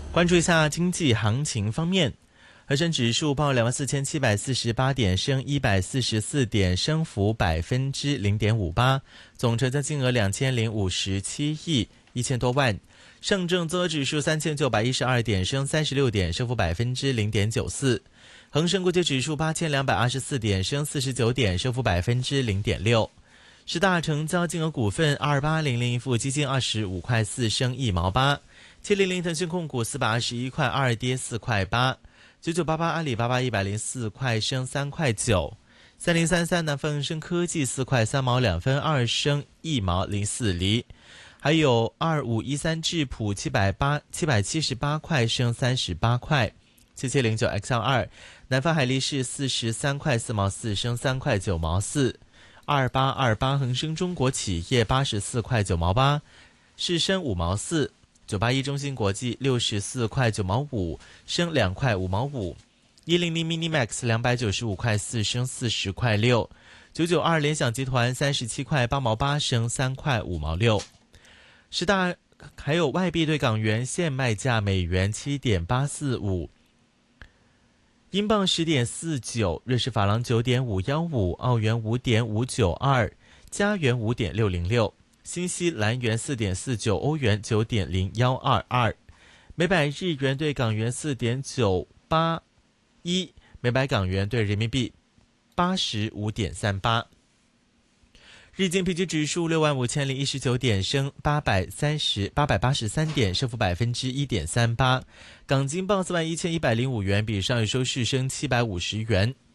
关注一下经济行情方面，恒生指数报24,748点，升144点，升幅0.58%，总成交金额2057亿1000多万。上证综合指数3912点，升36点，升幅0.94%。恒生国际指数8224点，升49点，升幅0.6%。十大成交金额股份：2800盈富基金25块4，升1毛8。700腾讯控股421块2，跌4块8；9988阿里巴巴104块，升3块9；3033南方恒生科技4块3毛2分2，升1毛04厘；还有2513智普778块，升38块；7709 XL2 南方海力士43块4毛4，升3块9毛4；2828恒生中国企业84块9毛8，是升5毛4；981中芯国际64块9毛5，升2块5毛5；100 Minimax 295块4，升40块6；992联想集团37块8毛8，升3块5毛6。十大还有外币对港元现卖价：美元7.845，英镑10.49，瑞士法郎9.515，澳元5.592，加元5.606，新西兰元4.49，欧元9.0122，每百日元对港元4.981，每百港元对人民币85.38。日经平均指数65019点，升883点，升幅1.38%。港金报41105元，比上日收市升750元。